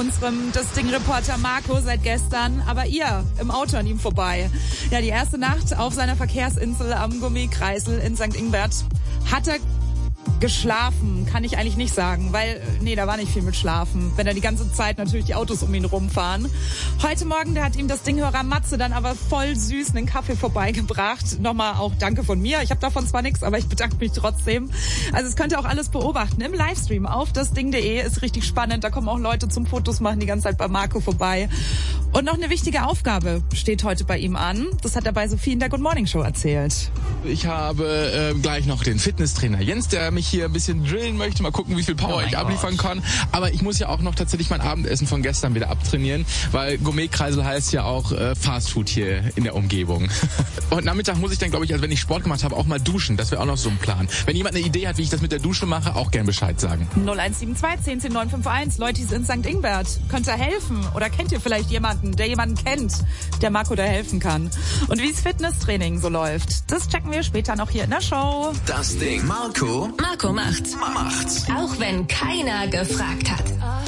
unserem Das Ding-Reporter Marco seit gestern, aber ihr im Auto an ihm vorbei. Ja, die erste Nacht auf seiner Verkehrsinsel am Gummikreisel in St. Ingbert hat er geschlafen, kann ich eigentlich nicht sagen, weil, da war nicht viel mit Schlafen, wenn da die ganze Zeit natürlich die Autos um ihn rumfahren. Heute Morgen, da hat ihm das Dinghörer Matze dann aber voll süß einen Kaffee vorbeigebracht. Nochmal auch Danke von mir. Ich habe davon zwar nichts, aber ich bedanke mich trotzdem. Also es könnt ihr auch alles beobachten im Livestream auf dasding.de. Ist richtig spannend. Da kommen auch Leute zum Fotos machen die ganze Zeit bei Marco vorbei. Und noch eine wichtige Aufgabe steht heute bei ihm an. Das hat er bei Sophie in der Good Morning Show erzählt. Ich habe gleich noch den Fitnesstrainer Jens, der mich hier ein bisschen drillen möchte, mal gucken, wie viel Power ich abliefern kann. Aber ich muss ja auch noch tatsächlich mein Abendessen von gestern wieder abtrainieren, weil Gourmetkreisel heißt ja auch Fastfood hier in der Umgebung. Und Nachmittag muss ich dann, glaube ich, also wenn ich Sport gemacht habe, auch mal duschen. Das wäre auch noch so ein Plan. Wenn jemand eine Idee hat, wie ich das mit der Dusche mache, auch gern Bescheid sagen. 0172 10 10 951. Leute in St. Ingbert. Könnt ihr helfen? Oder kennt ihr vielleicht jemanden, der jemanden kennt, der Marco da helfen kann? Und wie das Fitnesstraining so läuft, das checken wir später noch hier in der Show. Das Ding. Marco macht's. Auch wenn keiner gefragt hat.